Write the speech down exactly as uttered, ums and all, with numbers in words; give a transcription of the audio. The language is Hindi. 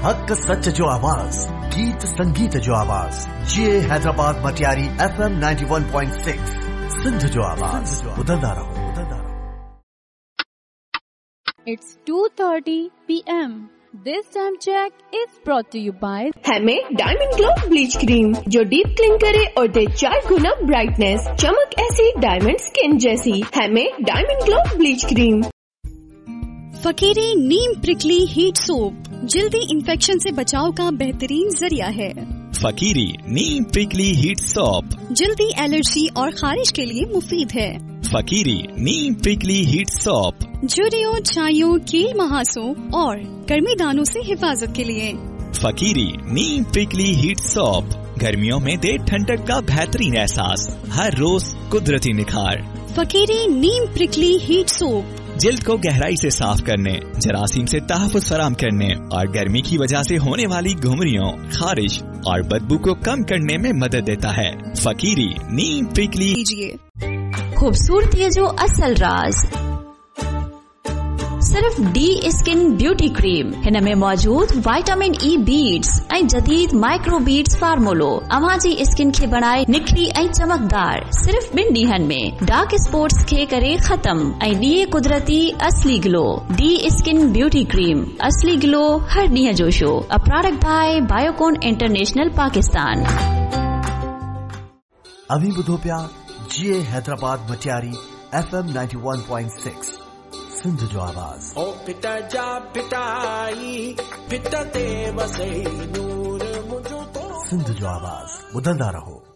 हक सच जो आवाज, गीत संगीत जो आवाज, ये Hyderabad Matiari F M ninety one point six Sindh जो आवाज, बुलंदा रहो, बुलंदा रहो। It's two thirty p m This time check is brought to you by हमें डायमंड ग्लो ब्लीच क्रीम जो डीप क्लीन करे और दे चार गुना ब्राइटनेस, चमक ऐसी डायमंड स्किन जैसी। हमें डायमंड ग्लो ब्लीच क्रीम। फकीरी नीम प्रिकली हीट सोप जल्दी इन्फेक्शन से बचाव का बेहतरीन जरिया है। फकीरी नीम प्रिकली हीट सोप जल्दी एलर्जी और खारिश के लिए मुफीद है। फकीरी नीम प्रिकली हीट सोप झुर्रियों, छाइयों, कील महासों और गर्मी दानों से हिफाजत के लिए। फकीरी नीम प्रिकली हीट सोप गर्मियों में दे ठंडक का बेहतरीन एहसास, हर रोज कुदरती निखार। फकीरी नीम प्रिकली हीट सोप जिल्द को गहराई से साफ करने, जरासीम से तहफ़्फ़ुज़ फराम करने और गर्मी की वजह से होने वाली घुमरियों, खारिश और बदबू को कम करने में मदद देता है। फकीरी नीम प्रिकली। खूबसूरती जो असल राज सिर्फ डी स्किन ब्यूटी क्रीम हिन में मौजूद विटामिन ई बीड्स ऐं जदीद माइक्रो बीड्स फार्मूलो अवां जी स्किन खे बनाए निखरी ऐं चमकदार सिर्फ ॿिनि ॾींहनि में डार्क स्पॉट्स खे करे खत्म ऐं ॾिए कुदरती असली glow. D skin beauty cream असली ग्लो हर ॾींहं जो show. A product bye Biocon international Pakistan. अभी बुधो पिया जीए Hyderabad Matiari F M ninety one point six Sindh जो आवाज। ओ पिता जा पिटाई पिता ते वसे नूर मुझो तो सिंध जो आवाज, बुलंदा रहो।